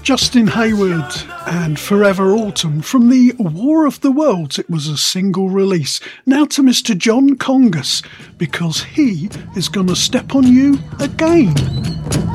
Justin Hayward and Forever Autumn from the War of the Worlds. It was a single release. Now to Mr. John Congus, because he is going to step on you again.